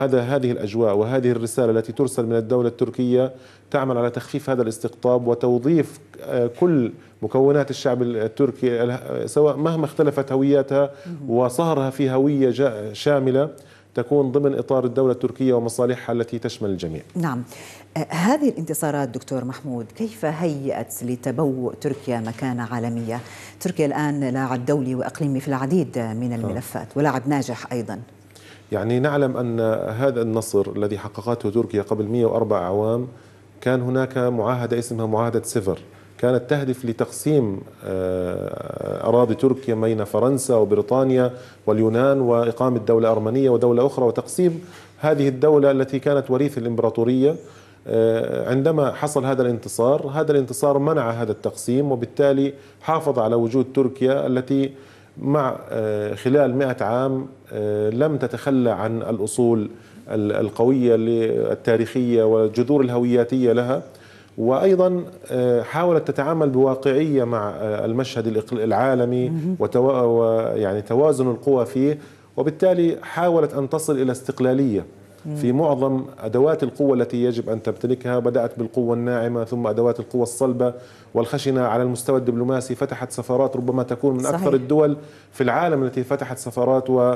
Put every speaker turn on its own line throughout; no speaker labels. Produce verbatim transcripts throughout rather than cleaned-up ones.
هذا هذه الأجواء وهذه الرسالة التي ترسل من الدولة التركية تعمل على تخفيف هذا الاستقطاب وتوظيف كل مكونات الشعب التركي، سواء مهما اختلفت هوياتها، وصهرها في هوية شاملة تكون ضمن إطار الدولة التركية ومصالحها التي تشمل الجميع.
نعم. هذه الانتصارات دكتور محمود كيف هيأت لتبوء تركيا مكانة عالمية؟ تركيا الآن لاعب دولي وإقليمي في العديد من الملفات ولاعب ناجح أيضا.
يعني نعلم أن هذا النصر الذي حققته تركيا قبل مئة وأربع أعوام كان هناك معاهدة اسمها معاهدة سيفر، كانت تهدف لتقسيم أراضي تركيا بين فرنسا وبريطانيا واليونان وإقامة دولة أرمنية ودولة أخرى وتقسيم هذه الدولة التي كانت وريث الإمبراطورية. عندما حصل هذا الانتصار، هذا الانتصار منع هذا التقسيم، وبالتالي حافظ على وجود تركيا التي مع خلال مئة عام لم تتخلى عن الأصول القوية التاريخية والجذور الهوياتية لها، وأيضا حاولت تتعامل بواقعية مع المشهد العالمي ويعني توازن القوى فيه، وبالتالي حاولت أن تصل إلى استقلالية في معظم أدوات القوة التي يجب أن تمتلكها. بدأت بالقوة الناعمة ثم أدوات القوة الصلبة والخشنة. على المستوى الدبلوماسي فتحت سفارات ربما تكون من صحيح. أكثر الدول في العالم التي فتحت سفارات و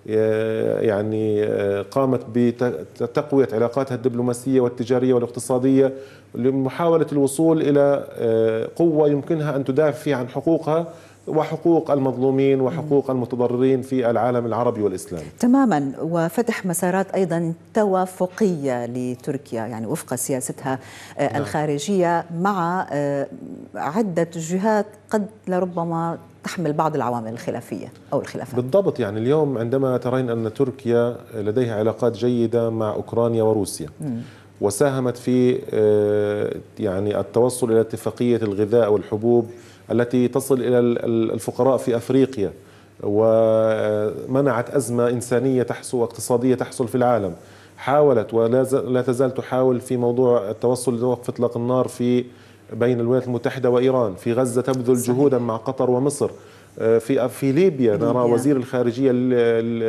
يعني قامت بتقوية علاقاتها الدبلوماسية والتجارية والاقتصادية لمحاولة الوصول إلى قوة يمكنها أن تدافع فيها عن حقوقها وحقوق المظلومين وحقوق المتضررين في العالم العربي والإسلامي.
تماما. وفتح مسارات أيضا توافقية لتركيا يعني وفق سياستها الخارجية مع عدة جهات قد لربما تحمل بعض العوامل الخلافية أو الخلافات.
بالضبط. يعني اليوم عندما ترين أن تركيا لديها علاقات جيدة مع أوكرانيا وروسيا م. وساهمت في يعني التوصل إلى اتفاقية الغذاء والحبوب التي تصل إلى الفقراء في أفريقيا، ومنعت أزمة إنسانية تحصل واقتصادية تحصل في العالم. حاولت ولا تزال تحاول في موضوع التوصل لوقف إطلاق النار في بين الولايات المتحدة وإيران. في غزة تبذل جهودا مع قطر ومصر. في في ليبيا نرى وزير الخارجية